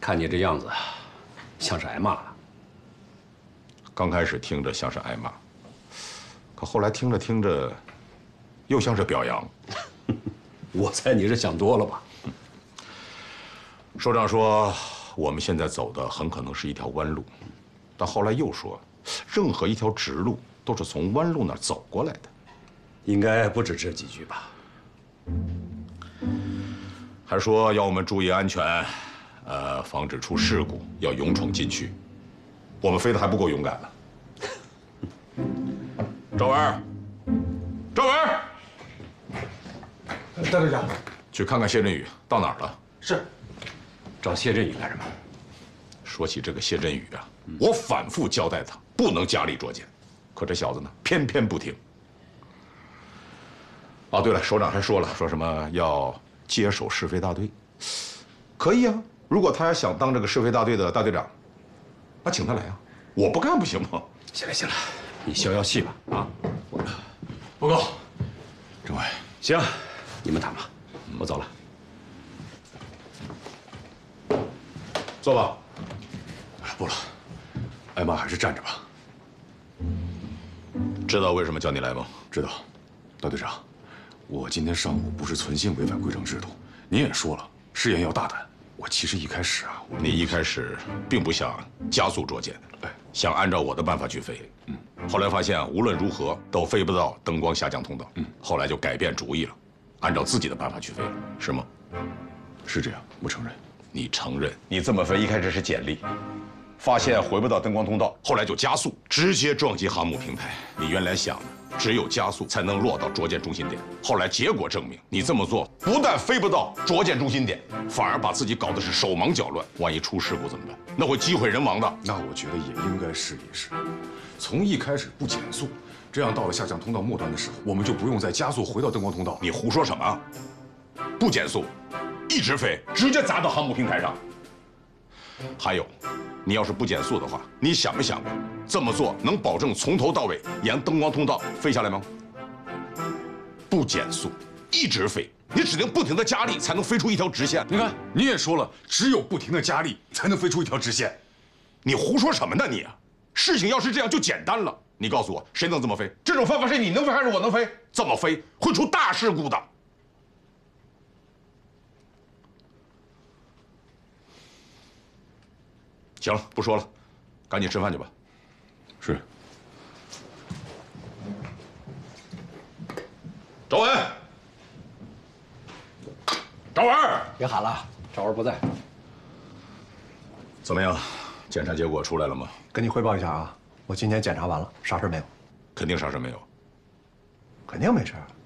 看你这样子，像是挨骂了。 刚开始听着像是挨骂，可后来听着听着，又像是表扬。 我猜你是想多了吧？ 首长说，我们现在走的很可能是一条弯路，但后来又说，任何一条直路都是从弯路那儿走过来的。 应该不止这几句吧？ 还说要我们注意安全，防止出事故，要勇闯禁区。我们飞得还不够勇敢呢。赵文，赵文， 大队长， 去看看谢振宇到哪儿了。 是。 找谢振宇干什么？ 说起这个谢振宇啊，我反复交代他不能加力捉奸，可这小子呢，偏偏不听。哦，对了，首长还说了，说什么要接手试飞大队，可以啊。如果他要想当这个试飞大队的大队长，那请他来啊，我不干不行吗？ 行了行了，你消消气吧啊！ 报告，政委， 行，你们谈吧，我走了。 坐吧。 不了，挨骂还是站着吧。 知道为什么叫你来吗？ 知道，大队长，我今天上午不是存心违反规章制度，您也说了，试验要大胆。我其实一开始啊， 你一开始并不想加速捉奸，想按照我的办法去飞。后来发现无论如何都飞不到灯光下降通道。后来就改变主意了，按照自己的办法去飞了，是吗？ 是这样，我承认。 你承认你这么飞一开始是简历，发现回不到灯光通道，后来就加速，直接撞击航母平台。你原来想的只有加速才能落到捉奸中心点，后来结果证明，你这么做不但飞不到捉奸中心点，反而把自己搞得是手忙脚乱。万一出事故怎么办？那会机毁人亡的。 那我觉得也应该试一试，从一开始不减速，这样到了下降通道末端的时候，我们就不用再加速回到灯光通道。 你胡说什么啊？不减速，一直飞，直接砸到航母平台上。还有，你要是不减速的话，你想没想过这么做能保证从头到尾沿灯光通道飞下来吗？不减速，一直飞，你指定不停的加力才能飞出一条直线。 你看，你也说了，只有不停的加力才能飞出一条直线。 你胡说什么呢你？事情要是这样就简单了。你告诉我，谁能这么飞？这种方法是你能飞还是我能飞？这么飞会出大事故的。行了，不说了，赶紧吃饭去吧。 是。 赵文，赵文， 别喊了，赵文不在。 怎么样？检查结果出来了吗？ 跟你汇报一下啊，我今天检查完了，啥事没有。 肯定啥事没有。 肯定没事。